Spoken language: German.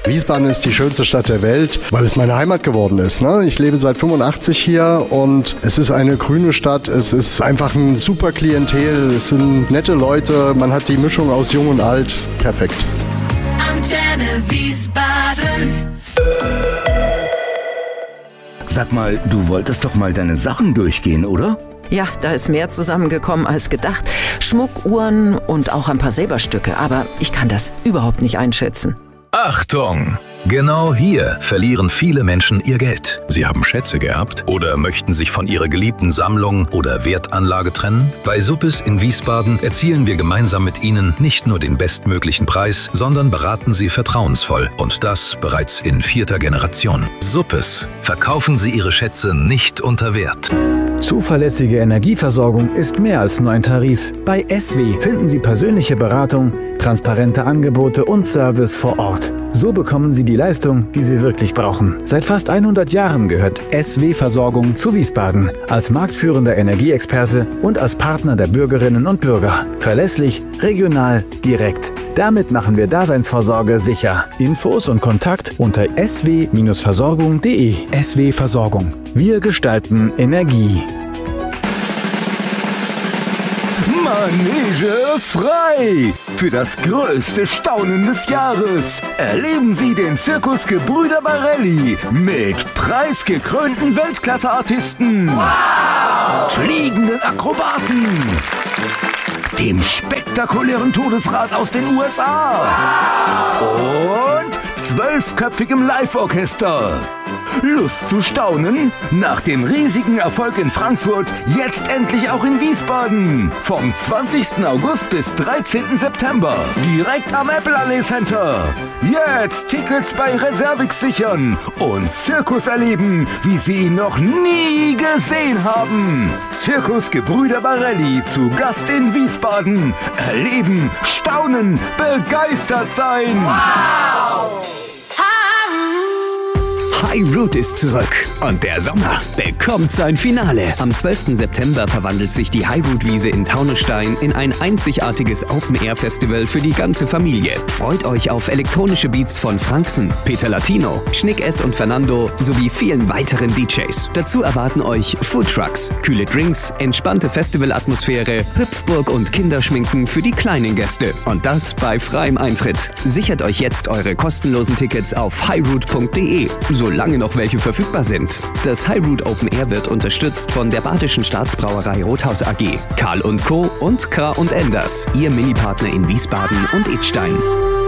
Wiesbaden ist die schönste Stadt der Welt, weil es meine Heimat geworden ist. Ne? Ich lebe seit 85 hier und es ist eine grüne Stadt. Es ist einfach ein super Klientel. Es sind nette Leute. Man hat die Mischung aus Jung und Alt. Perfekt. Antenne Wiesbaden. Sag mal, du wolltest doch mal deine Sachen durchgehen, oder? Ja, da ist mehr zusammengekommen als gedacht. Schmuck, Uhren und auch ein paar Silberstücke. Aber ich kann das überhaupt nicht einschätzen. Achtung! Genau hier verlieren viele Menschen ihr Geld. Sie haben Schätze geerbt oder möchten sich von ihrer geliebten Sammlung oder Wertanlage trennen? Bei Suppes in Wiesbaden erzielen wir gemeinsam mit Ihnen nicht nur den bestmöglichen Preis, sondern beraten Sie vertrauensvoll und das bereits in 4. Generation. Suppes. Verkaufen Sie Ihre Schätze nicht unter Wert. Zuverlässige Energieversorgung ist mehr als nur ein Tarif. Bei SW finden Sie persönliche Beratung, transparente Angebote und Service vor Ort. So bekommen Sie die Leistung, die Sie wirklich brauchen. Seit fast 100 Jahren gehört SW Versorgung zu Wiesbaden. Als marktführender Energieexperte und als Partner der Bürgerinnen und Bürger. Verlässlich, regional, direkt. Damit machen wir Daseinsvorsorge sicher. Infos und Kontakt unter sw-versorgung.de. SW Versorgung. Wir gestalten Energie. Manege frei! Für das größte Staunen des Jahres erleben Sie den Zirkus Gebrüder Barelli mit preisgekrönten Weltklasse-Artisten, fliegenden Akrobaten, dem spektakulären Todesrad aus den USA und 12-köpfigem Live-Orchester. Lust zu staunen? Nach dem riesigen Erfolg in Frankfurt jetzt endlich auch in Wiesbaden. Vom 20. August bis 13. September. Direkt am Apple Allee Center. Jetzt Tickets bei Reservix sichern und Zirkus erleben, wie Sie ihn noch nie gesehen haben. Zirkus Gebrüder Barelli zu Gast in Wiesbaden. Erleben, staunen, begeistert sein. Wow! Highroot ist zurück und der Sommer bekommt sein Finale. Am 12. September verwandelt sich die Highroot-Wiese in Taunusstein in ein einzigartiges Open-Air-Festival für die ganze Familie. Freut euch auf elektronische Beats von Franksen, Peter Latino, Schnick S und Fernando sowie vielen weiteren DJs. Dazu erwarten euch Foodtrucks, kühle Drinks, entspannte Festivalatmosphäre, Hüpfburg und Kinderschminken für die kleinen Gäste. Und das bei freiem Eintritt. Sichert euch jetzt eure kostenlosen Tickets auf highroot.de. Solange noch welche verfügbar sind. Das Highroot Open Air wird unterstützt von der Badischen Staatsbrauerei Rothaus AG, Karl & Co. und Kra und Enders, Ihr Minipartner in Wiesbaden und Idstein.